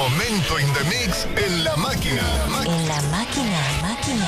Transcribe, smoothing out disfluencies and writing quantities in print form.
Momento in the Mix en la máquina. En la máquina.